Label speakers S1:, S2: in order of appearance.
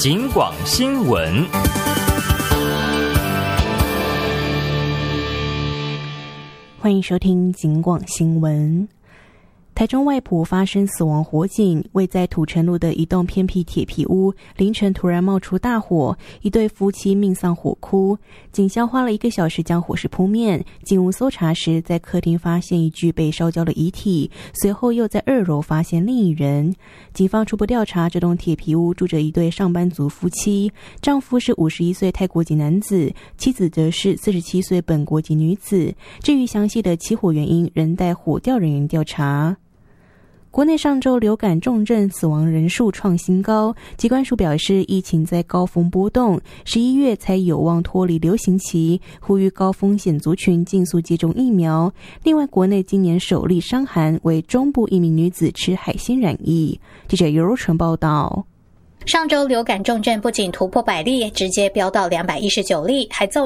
S1: 警广新闻。
S2: 欢迎收听警广新闻。台中外埔发生死亡火警，位在土城路的一栋偏僻铁皮屋，凌晨突然冒出大火，一对夫妻命丧火窟。警消花了1个小时将火势扑灭。进屋搜查时，在客厅发现一具被烧焦的遗体，随后又在2楼发现另一人。警方初步调查，这栋铁皮屋住着一对上班族夫妻，丈夫是51岁泰国籍男子，妻子则是47岁本国籍女子。至于详细的起火原因，仍待火调人员调查。国内上周流感重症死亡人数创新高，疾管署表示，疫情在高峰波动，11月才有望脱离流行期，呼吁高风险族群尽速接种疫苗。另外，国内今年首例伤寒为中部一名女子吃海鲜染疫。记者尤如纯报道。
S3: 上周流感重症不仅突破100例，直接飙到219例，还造